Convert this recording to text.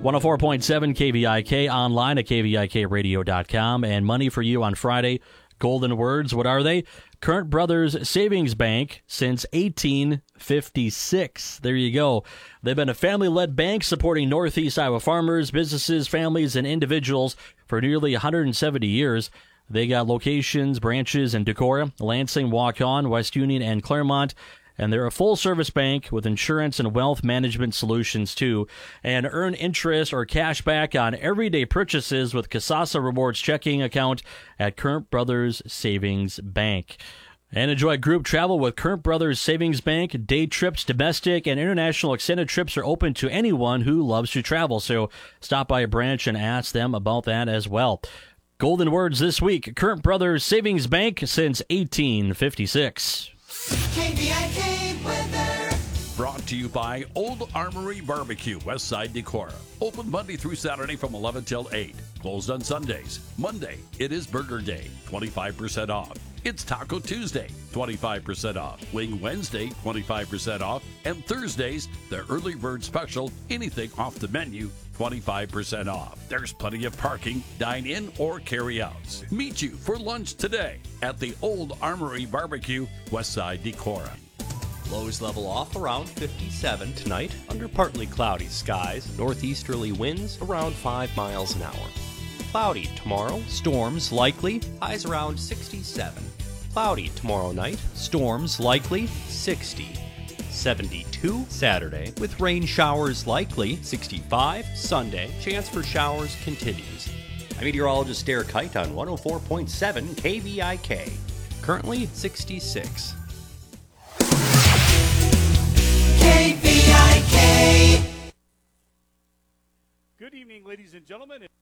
104.7 KVIK, online at kvikradio.com, and money for you on Friday. Golden words, what are they? Current Brothers Savings Bank since 1856. There you go. They've been a family-led bank supporting Northeast Iowa farmers, businesses, families, and individuals for nearly 170 years. They got locations, branches in Decorah, Lansing, Waukon, West Union, and Claremont. And they're a full-service bank with insurance and wealth management solutions, too. And earn interest or cash back on everyday purchases with Kasasa Rewards checking account at Current Brothers Savings Bank. And enjoy group travel with Current Brothers Savings Bank. Day trips, domestic, and international extended trips are open to anyone who loves to travel. So stop by a branch and ask them about that as well. Golden words this week. Current Brothers Savings Bank since 1856. KVIK weather. Brought to you by Old Armory Barbecue, Westside Decorah. Open Monday through Saturday from 11 till 8. Closed on Sundays. Monday, it is Burger Day, 25% off. It's Taco Tuesday, 25% off. Wing Wednesday, 25% off. And Thursdays, the early bird special, anything off the menu, 25% off. There's plenty of parking, dine-in, or carry-outs. Meet you for lunch today at the Old Armory Barbecue, Westside Decorah. Lows level off around 57 tonight under partly cloudy skies. Northeasterly winds around 5 miles an hour. Cloudy tomorrow, storms likely, highs around 67. Cloudy tomorrow night, storms likely, 60. 72 Saturday, with rain showers likely, 65 Sunday. Chance for showers continues. I'm meteorologist Derek Kite on 104.7 KVIK. Currently 66. KVIK. Good evening, ladies and gentlemen.